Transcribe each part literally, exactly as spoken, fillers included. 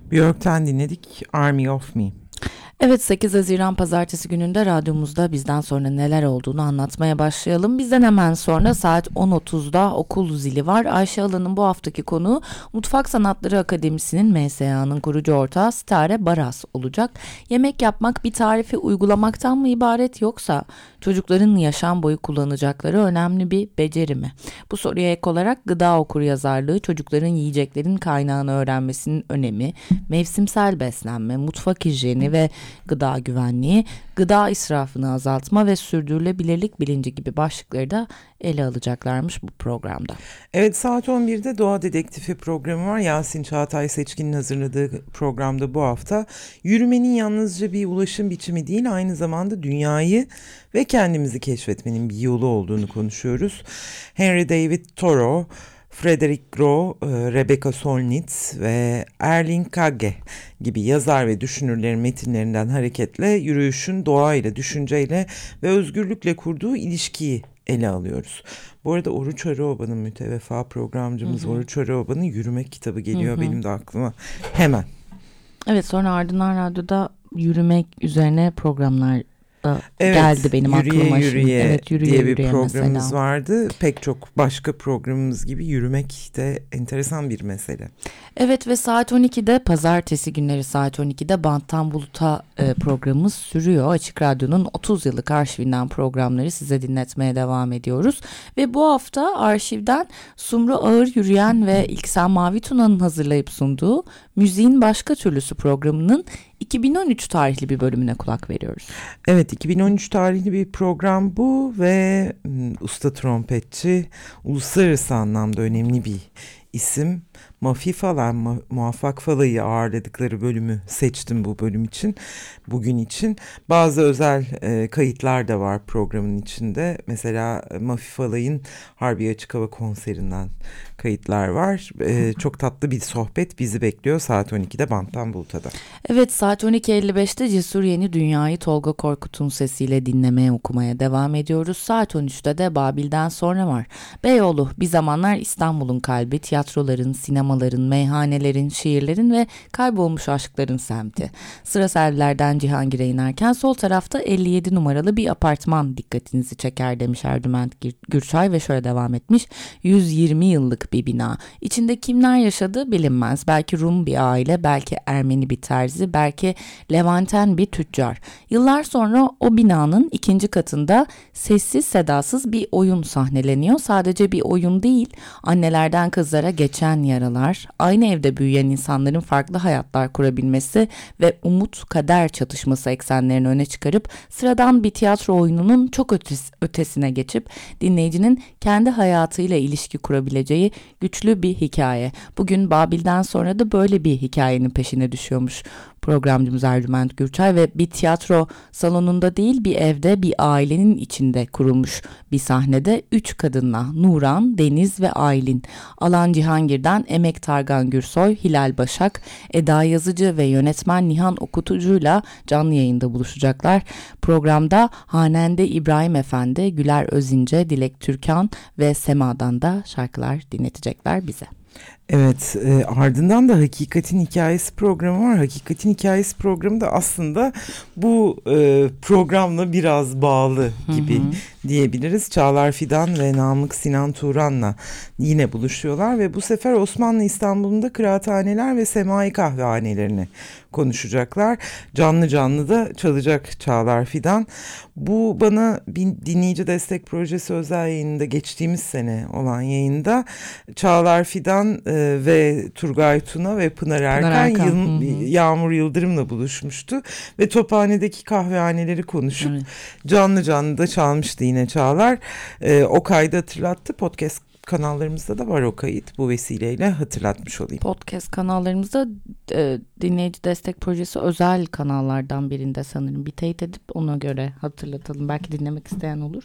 Björk'ten dinledik Army of Me. Evet, sekiz Haziran Pazartesi gününde radyomuzda bizden sonra neler olduğunu anlatmaya başlayalım. Bizden hemen sonra saat on otuzda okul zili var. Ayşe Alan'ın bu haftaki konuğu Mutfak Sanatları Akademisi'nin M S A'nın kurucu ortağı Sitare Baras olacak. Yemek yapmak bir tarifi uygulamaktan mı ibaret, yoksa çocukların yaşam boyu kullanacakları önemli bir beceri mi? Bu soruya ek olarak gıda okuryazarlığı, çocukların yiyeceklerin kaynağını öğrenmesinin önemi, mevsimsel beslenme, mutfak hijyeni ve gıda güvenliği, gıda israfını azaltma ve sürdürülebilirlik bilinci gibi başlıkları da ele alacaklarmış bu programda. Evet, saat on birde Doğa Dedektifi programı var. Yasin Çağatay Seçkin'in hazırladığı programda bu hafta yürümenin yalnızca bir ulaşım biçimi değil, aynı zamanda dünyayı ve kendimizi keşfetmenin bir yolu olduğunu konuşuyoruz. Henry David Thoreau, Frederick Grow, Rebecca Solnit ve Erling Kagge gibi yazar ve düşünürlerin metinlerinden hareketle yürüyüşün doğayla, düşünceyle ve özgürlükle kurduğu ilişkiyi ele alıyoruz. Bu arada Oruç Arıoba'nın, müteveffa programcımız hı hı. Oruç Arıoba'nın Yürümek kitabı geliyor hı hı. benim de aklıma hemen. Evet, sonra ardından radyoda yürümek üzerine programlar evet, geldi benim yürüye, aklıma yürüye şimdi. Evet, yürüye diye yürüye bir programımız mesela vardı. Pek çok başka programımız gibi yürümek de enteresan bir mesele. Evet, ve saat on ikide pazartesi günleri saat on ikide Banttan Bulut'a e, programımız sürüyor. Açık Radyo'nun otuz yıllık arşivinden programları size dinletmeye devam ediyoruz. Ve bu hafta arşivden Sumru Ağır Yürüyen ve İlksen Mavi Tuna'nın hazırlayıp sunduğu Müziğin Başka Türlüsü programının iki bin on üç tarihli bir bölümüne kulak veriyoruz. Evet, iki bin on üç tarihli bir program bu ve usta trompetçi, uluslararası anlamda önemli bir isim Mafi Falan, Ma- Muvaffak Fala'yı ağırladıkları bölümü seçtim bu bölüm için, bugün için. Bazı özel e, kayıtlar da var programın içinde. Mesela Mafi Fala'nın Harbiye Açık Hava konserinden kayıtlar var. E, çok tatlı bir sohbet bizi bekliyor saat on ikide Banttan Bulut'a da. Evet, saat on iki elli beşte Cesur Yeni Dünya'yı Tolga Korkut'un sesiyle dinlemeye, okumaya devam ediyoruz. Saat on üçte de Babil'den sonra var. Beyoğlu bir zamanlar İstanbul'un kalbi, tiyatroların, sinemaların, meyhanelerin, şiirlerin ve kaybolmuş aşkların semti. Sıra servilerden Cihangir'e inerken sol tarafta elli yedi numaralı bir apartman dikkatinizi çeker demiş Ercüment Gürçay ve şöyle devam etmiş. yüz yirmi yıllık bir bina. İçinde kimler yaşadığı bilinmez. Belki Rum bir aile, belki Ermeni bir terzi, belki Levanten bir tüccar. Yıllar sonra o binanın ikinci katında sessiz sedasız bir oyun sahneleniyor. Sadece bir oyun değil, annelerden kızlara geçen yaralar, aynı evde büyüyen insanların farklı hayatlar kurabilmesi ve umut kader çatışması eksenlerini öne çıkarıp sıradan bir tiyatro oyununun çok ötes- ötesine geçip dinleyicinin kendi hayatıyla ilişki kurabileceği güçlü bir hikaye. Bugün Babil'den sonra da böyle bir hikayenin peşine düşüyormuş programcımız Ercüment Gürçay ve bir tiyatro salonunda değil, bir evde, bir ailenin içinde kurulmuş bir sahnede üç kadınla Nuran, Deniz ve Aylin. Alan Cihangir'den Emek Targan Gürsoy, Hilal Başak, Eda Yazıcı ve yönetmen Nihan Okutucu'yla canlı yayında buluşacaklar. Programda Hanende İbrahim Efendi, Güler Özince, Dilek Türkan ve Sema'dan da şarkılar dinletecekler bize. Evet, e, ardından da Hakikatin Hikayesi programı var. Hakikatin Hikayesi programı da aslında bu e, programla biraz bağlı gibi hı hı. diyebiliriz. Çağlar Fidan ve Namık Sinan Turan'la yine buluşuyorlar ve bu sefer Osmanlı İstanbul'unda kıraathaneler ve semai kahvehanelerini konuşacaklar. Canlı canlı da çalacak Çağlar Fidan. Bu bana bir dinleyici destek projesi özel yayınında, geçtiğimiz sene olan yayında Çağlar Fidan e, ve Turgay Tuna ve Pınar Erkan, Pınar Erkan. Yıl, Yağmur Yıldırım'la buluşmuştu ve Tophane'deki kahvehaneleri konuşup evet. canlı canlı da çalmıştı yine Çağlar. E, o kaydı hatırlattı. Podcast kanallarımızda da var o kayıt. Bu vesileyle hatırlatmış olayım. Podcast kanallarımızda e, dinleyici destek projesi özel kanallardan birinde sanırım. Bir teyit edip ona göre hatırlatalım. Belki dinlemek isteyen olur.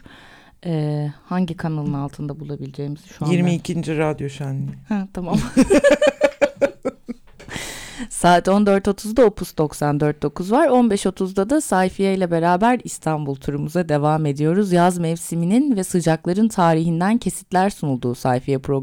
E, hangi kanalın altında bulabileceğimizi şu anda. yirmi ikinci Radyo Şenliği. Ha, tamam. Saat on dört otuzda Opus doksan dört nokta dokuz var. on beş otuzda da Sayfiye ile beraber İstanbul turumuza devam ediyoruz. Yaz mevsiminin ve sıcakların tarihinden kesitler sunulduğu Sayfiye programı